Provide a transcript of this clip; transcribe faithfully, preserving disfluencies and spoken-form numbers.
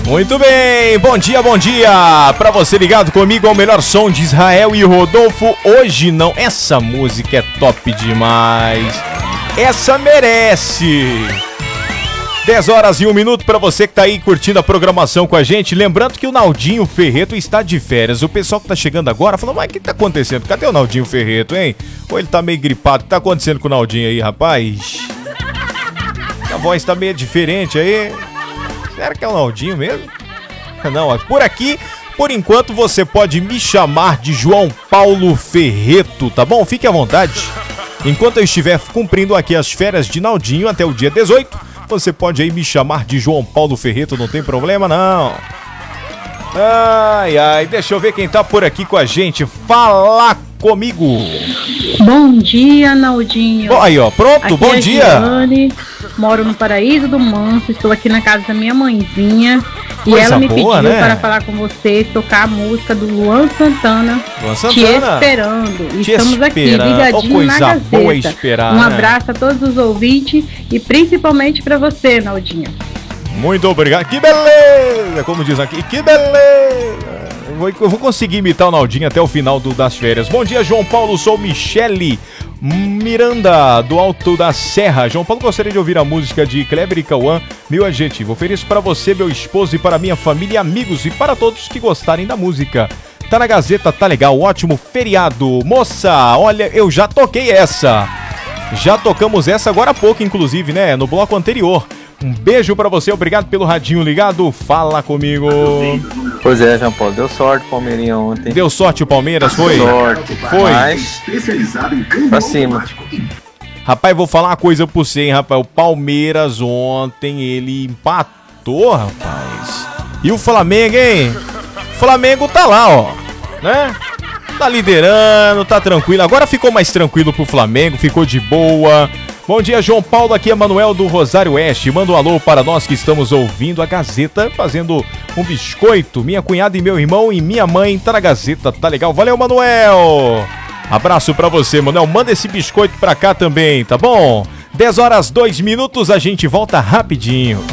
Muito bem, bom dia, bom dia pra você ligado comigo ao melhor som de Israel e Rodolfo. Hoje não, essa música é top demais, essa merece. dez horas e um minuto pra você que tá aí curtindo a programação com a gente. Lembrando que o Naldinho Ferreto está de férias. O pessoal que tá chegando agora falou, mas o que tá acontecendo? Cadê o Naldinho Ferreto, hein? Ou ele tá meio gripado? O que tá acontecendo com o Naldinho aí, rapaz? A voz tá meio diferente aí. Será que é o Naldinho mesmo? Não, por aqui, por enquanto você pode me chamar de João Paulo Ferreto, tá bom? Fique à vontade. Enquanto eu estiver cumprindo aqui as férias de Naldinho até o dia dezoito, você pode aí me chamar de João Paulo Ferreto, não tem problema não. Ai, ai, deixa eu ver quem tá por aqui com a gente. Fala comigo. Bom dia, Naldinho. Bom, aí, ó, pronto, aqui bom é dia. Giane, moro no Paraíso do Manso, estou aqui na casa da minha mãezinha. E Coisa ela me boa, pediu né? para falar com vocês, tocar a música do Luan Santana, Luan Te Santana. Esperando. Te Estamos aqui, esperando. ligadinho Ô, na coisa boa Gazeta. esperar, Um né? abraço a todos os ouvintes e principalmente para você, Naldinho. Muito obrigado. Que beleza! Como diz aqui, que beleza! Eu vou, eu vou conseguir imitar o Naldinho até o final do, das férias. Bom dia, João Paulo. Sou Michele Miranda, do Alto da Serra. João Paulo, gostaria de ouvir a música de Kleber e Cauã, Meu Adjetivo. Ofereço para você, meu esposo, e para minha família e amigos, e para todos que gostarem da música. Tá na Gazeta, tá legal. Ótimo feriado. Moça, olha, eu já toquei essa. Já tocamos essa agora há pouco, inclusive, né? No bloco anterior. Um beijo pra você, obrigado pelo radinho ligado. Fala comigo. Pois é, João Paulo, deu sorte o Palmeirinha ontem. Deu sorte o Palmeiras, foi? Sorte. Foi. Mas, pra cima. Rapaz, vou falar uma coisa pra você, hein, rapaz. O Palmeiras ontem, ele empatou, rapaz. E o Flamengo, hein? O Flamengo tá lá, ó, né? Tá liderando, tá tranquilo. Agora ficou mais tranquilo pro Flamengo, ficou de boa. Bom dia, João Paulo, aqui é Manuel do Rosário Oeste. Manda um alô para nós que estamos ouvindo a Gazeta, fazendo um biscoito. Minha cunhada e meu irmão e minha mãe tá na Gazeta, tá legal? Valeu, Manuel! Abraço pra você, Manuel. Manda esse biscoito pra cá também, tá bom? dez horas, dois minutos, a gente volta rapidinho.